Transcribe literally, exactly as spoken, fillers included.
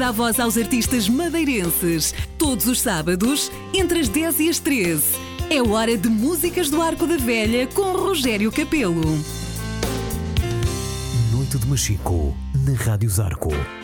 Dá voz aos artistas madeirenses. Todos os sábados, entre as dez e as treze. É hora de Músicas do Arco da Velha com Rogério Capelo. Noite de Machico, na Rádio Zarco.